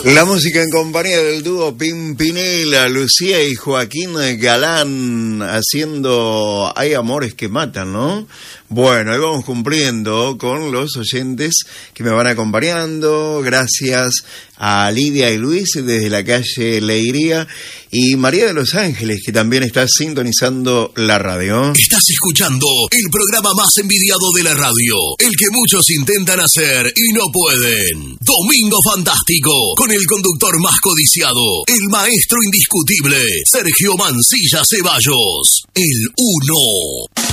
La música en compañía del dúo Pimpinela, Lucía y Joaquín Galán, haciendo Hay amores que matan, ¿no? Bueno, ahí vamos cumpliendo con los oyentes que me van acompañando. Gracias a Lidia y Luis desde la calle Leiría y María de los Ángeles, que también está sintonizando la radio. Estás escuchando el programa más envidiado de la radio, el que muchos intentan hacer y no pueden. Domingo Fantástico, con el conductor más codiciado, el maestro indiscutible, Sergio Mancilla Ceballos, el 1.